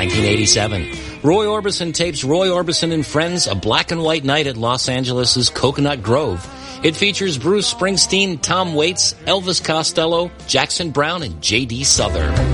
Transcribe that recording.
1987. Roy Orbison tapes Roy Orbison and Friends, a black and white night at Los Angeles' Coconut Grove. It features Bruce Springsteen, Tom Waits, Elvis Costello, Jackson Browne, and J.D. Souther.